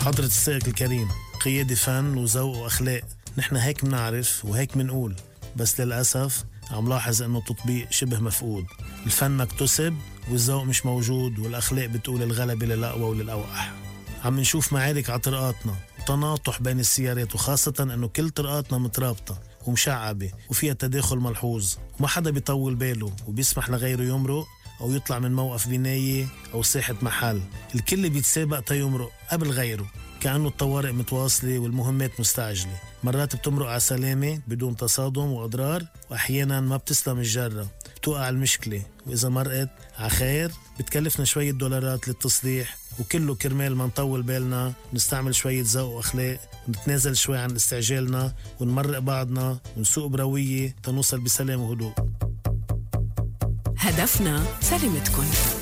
حضرة السائق الكريم، قيادة فن وذوق وأخلاق، نحن هيك منعرف وهيك منقول، بس للأسف عم لاحظ انه التطبيق شبه مفقود. الفن مكتسب والذوق مش موجود، والأخلاق بتقول الغلبة للأقوى وللأوقح. عم نشوف معارك على طرقاتنا وتناطح بين السيارات، وخاصة انه كل طرقاتنا مترابطة ومشعبة وفيها تداخل ملحوظ، وما حدا بيطول باله وبيسمح لغيره يمرق أو يطلع من موقف بناية أو ساحة محل. الكل بيتسابق تيمرق قبل غيره، كأنه الطوارئ متواصلة والمهمات مستعجلة. مرات بتمرق على سلامة بدون تصادم وأضرار، وأحيانا ما بتسلم الجرة، بتوقع المشكلة، وإذا مرقت على خير بتكلفنا شوية دولارات للتصليح، وكله كرمال ما نطول بالنا، نستعمل شوية ذوق وأخلاق، ونتنازل شوي عن استعجالنا، ونمرق بعضنا، ونسوق بروية تنوصل بسلام وهدوء. هدفنا سلامتكن.